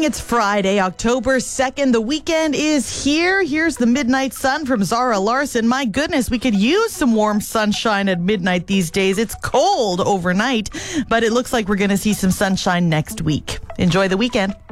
It's Friday, October 2nd. The weekend is here. Here's the Midnight Sun from Zara Larson. My goodness, we could use some warm sunshine at midnight these days. It's cold overnight, but it looks like we're going to see some sunshine next week. Enjoy the weekend.